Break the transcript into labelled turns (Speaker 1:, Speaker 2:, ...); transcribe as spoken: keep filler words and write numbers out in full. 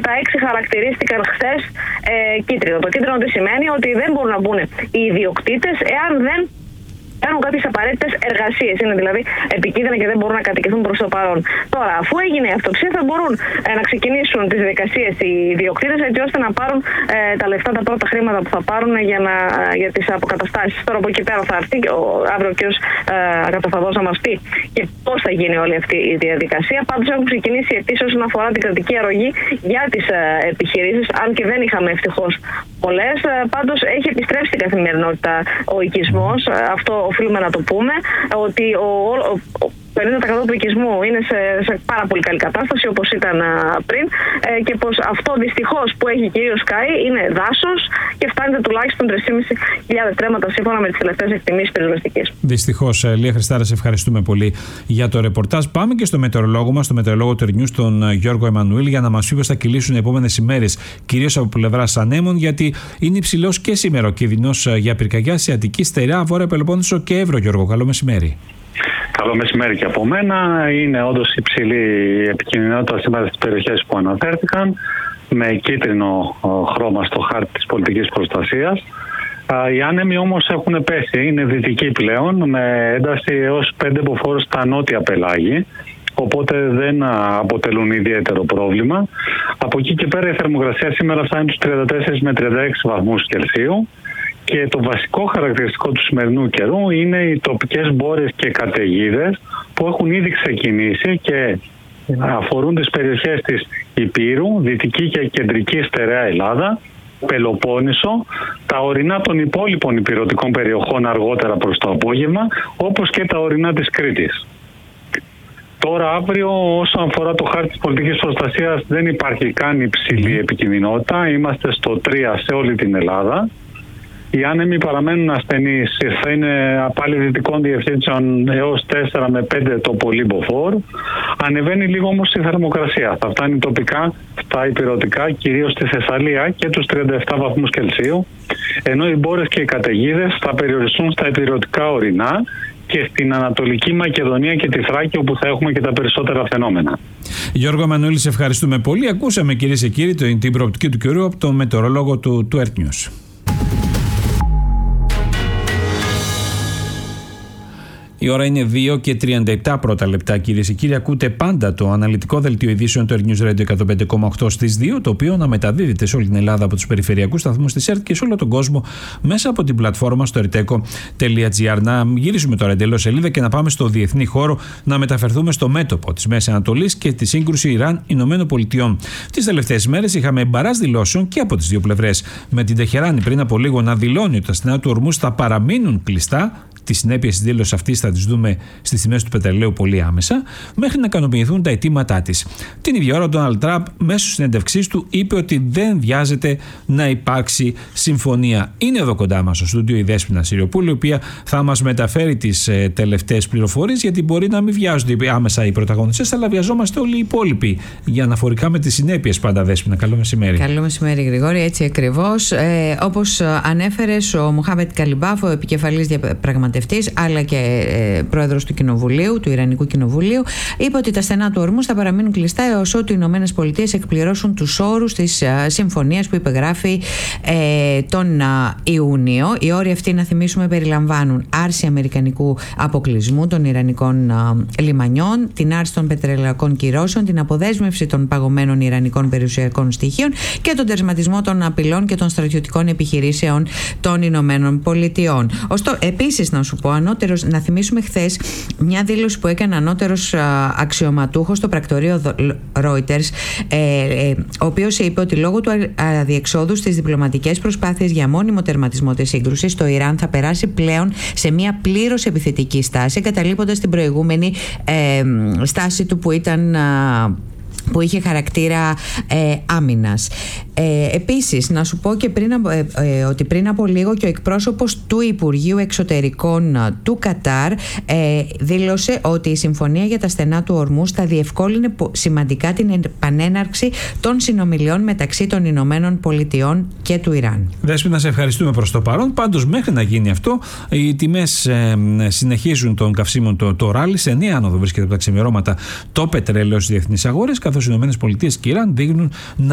Speaker 1: τα έξι χαρακτηρίστηκαν χθες ε, κίτρινο. Το κίτρινο τι σημαίνει? Ότι δεν μπορούν να μπουν οι ιδιοκτήτες εάν δεν κάνουν κάποιες απαραίτητες εργασίες. Είναι δηλαδή επικίνδυνα και δεν μπορούν να κατοικηθούν προς το παρόν. Τώρα, αφού έγινε η αυτοψία, θα μπορούν ε, να ξεκινήσουν τις διαδικασίες οι ιδιοκτήτες, έτσι ώστε να πάρουν ε, τα λεφτά, τα πρώτα χρήματα που θα πάρουν για, να, για τις αποκαταστάσεις. Τώρα από εκεί πέρα θα έρθει ο, αύριο ο κ. Καταφαδός να μας πει και πώς θα γίνει όλη αυτή η διαδικασία. Πάντως έχουν ξεκινήσει αιτήσεις όσον αφορά την κρατική αρρωγή για τις ε, επιχειρήσεις, αν και δεν είχαμε ευτυχώς πολλές. Ε, πάντως έχει επιστρέψει στην καθημερινότητα ο οικισμός. Ε, αυτό οφείλουμε να το πούμε, ότι ο, ο, ο πενήντα τοις εκατό του οικισμού είναι σε, σε πάρα πολύ καλή κατάσταση όπως ήταν α, πριν ε, και πως αυτό δυστυχώς που έχει κυρίως καεί είναι δάσος και φτάνεται τουλάχιστον τρεις χιλιάδες πεντακόσια τρέματα σύμφωνα με τις τελευταίες εκτιμήσεις πυροσβεστικής. Δυστυχώς, Λία Χριστάρα, σε ευχαριστούμε πολύ για το ρεπορτάζ. Πάμε και στο μετεωρολόγο μας, στο μετεωρολόγο του News, τον Γιώργο Εμμανουήλ, για να μας πει πως θα κυλήσουν οι επόμενες ημέρες, κυρίως από πλευράς ανέμων, γιατί είναι υψηλός και σήμερα ο κίνδυνος για πυρκαγιά σε Αττική, Στερεά, Βόρεια Πελοπόννησο και Εύρο. Γιώργο, καλό μεσημέρι.
Speaker 2: Καλό μεσημέρι και από μένα. Είναι όντως υψηλή επικίνδυνοτητα σήμερα στις περιοχές που αναφέρθηκαν, με κίτρινο χρώμα στο χάρτη της πολιτικής προστασίας. Οι άνεμοι όμως έχουν πέσει, είναι δυτικοί πλέον, με ένταση έως πέντε μποφόρ στα νότια πελάγη, οπότε δεν αποτελούν ιδιαίτερο πρόβλημα. Από εκεί και πέρα η θερμοκρασία σήμερα φτάνει τους τριάντα τέσσερα με τριάντα έξι βαθμούς Κελσίου. Και το βασικό χαρακτηριστικό του σημερινού καιρού είναι οι τοπικές μπόρες και καταιγίδες που έχουν ήδη ξεκινήσει και αφορούν τις περιοχές της Ηπείρου, Δυτική και Κεντρική Στερεά Ελλάδα, Πελοπόννησο, τα ορεινά των υπόλοιπων ηπειρωτικών περιοχών αργότερα προς το απόγευμα, όπως και τα ορεινά της Κρήτης. Τώρα αύριο, όσον αφορά το χάρτη της πολιτικής προστασίας, δεν υπάρχει καν υψηλή επικινδυνότητα, είμαστε στο τρία σε όλη την Ελλάδα. Οι άνεμοι παραμένουν ασθενείς, θα είναι πάλι δυτικών διευθύνσεων έως τέσσερα με πέντε το πολύ μποφόρ. Ανεβαίνει λίγο όμως η θερμοκρασία. Θα φτάνει τοπικά στα ηπειρωτικά, κυρίως στη Θεσσαλία, και τους τριάντα επτά βαθμούς Κελσίου, ενώ οι μπόρες και οι καταιγίδες θα περιοριστούν στα ηπειρωτικά ορεινά και στην Ανατολική Μακεδονία και τη Θράκη, όπου θα έχουμε και τα περισσότερα φαινόμενα.
Speaker 3: Γιώργο Εμμανουήλ, σε ευχαριστούμε πολύ. Ακούσαμε, κυρίες και κύριοι, την προοπτική του καιρού από τον μετεωρολόγο του, του Earth News. Η ώρα είναι δύο και τριάντα επτά πρώτα λεπτά, κυρίες και κύριοι. Ακούτε πάντα το αναλυτικό δελτίο ειδήσεων του Earth News Radio εκατόν πέντε κόμμα οκτώ στις δύο, το οποίο αναμεταδίδεται σε όλη την Ελλάδα από τους περιφερειακούς σταθμούς της ΕΡΤ και σε όλο τον κόσμο μέσα από την πλατφόρμα στο ερτέκο τελεία τζι άρ. Να γυρίσουμε τώρα εντελώς σελίδα και να πάμε στο διεθνή χώρο, να μεταφερθούμε στο μέτωπο της Μέσης Ανατολής και τη σύγκρουση Ιράν-Ηνωμένων Πολιτειών. Τις τελευταίες μέρες είχαμε μπαράζ δηλώσεων και από τις δύο πλευρές. Με την Τεχεράνη πριν από λίγο να δηλώνει ότι τα στενά του Ορμούζ θα παραμείνουν κλειστά. Τις συνέπειες της δήλωσης αυτής θα τις δούμε στις τιμές του πετρελαίου πολύ άμεσα, μέχρι να ικανοποιηθούν τα αιτήματά της. Την ίδια ώρα, ο Ντόναλντ Τραμπ, μέσω συνέντευξής του, είπε ότι δεν βιάζεται να υπάρξει συμφωνία. Είναι εδώ κοντά μας στο στούντιο η Δέσποινα Συριοπούλου, η οποία θα μας μεταφέρει τις ε, τελευταίες πληροφορίες, γιατί μπορεί να μην βιάζονται άμεσα οι πρωταγωνιστές, αλλά βιαζόμαστε όλοι οι υπόλοιποι. Για αναφορικά με τις συνέπειες, πάντα, Δέσποινα. Καλό μεσημέρι.
Speaker 4: Καλό μεσημέρι, Γρηγόρη. Έτσι ακριβώς. Ε, όπως ανέφερες, ο Μοχάμετ Καλιμπάφ, ο επικεφαλής διαπραγματευτής, αλλά και ε, πρόεδρος του Κοινοβουλίου, του Ιρανικού Κοινοβουλίου, είπε ότι τα στενά του Ορμούζ θα παραμείνουν κλειστά έως ότου οι Ηνωμένες Πολιτείες εκπληρώσουν τους όρους της ε, συμφωνίας που υπεγράφει ε, τον ε, Ιούνιο. Οι όροι αυτοί, να θυμίσουμε, περιλαμβάνουν άρση αμερικανικού αποκλεισμού των Ιρανικών ε, λιμανιών, την άρση των πετρελαϊκών κυρώσεων, την αποδέσμευση των παγωμένων Ιρανικών περιουσιακών στοιχείων και τον τερματισμό των απειλών και των στρατιωτικών επιχειρήσεων των Ηνωμένων Πολιτειών. Ωστόσο, επίσης, να σου πω, ανώτερος, να θυμίσουμε χθες μια δήλωση που έκανε ανώτερος αξιωματούχος στο πρακτορείο Reuters, ε, ε, ο οποίος είπε ότι λόγω του αδιεξόδου στις διπλωματικές προσπάθειες για μόνιμο τερματισμό της σύγκρουσης, το Ιράν θα περάσει πλέον σε μια πλήρως επιθετική στάση, εγκαταλείποντας την προηγούμενη ε, στάση του που ήταν... Α, που είχε χαρακτήρα ε, άμυνας. Ε, επίσης, να σου πω και πριν, ε, ε, ότι πριν από λίγο και ο εκπρόσωπος του Υπουργείου Εξωτερικών του Κατάρ ε, δήλωσε ότι η συμφωνία για τα στενά του Ορμούζ θα διευκόλυνε σημαντικά την επανέναρξη των συνομιλιών μεταξύ των Ηνωμένων Πολιτειών και του Ιράν.
Speaker 3: Δέσποινα, σε ευχαριστούμε προς το παρόν. Πάντως, μέχρι να γίνει αυτό, οι τιμές ε, συνεχίζουν των καυσίμων το, το ράλι. Σε νέα άνοδο βρίσκεται από τα ξημερώματα το πετρέλαιο στις διεθνείς αγορές, καθώς οι Ηνωμένες Πολιτείες και Ιράν δείχνουν να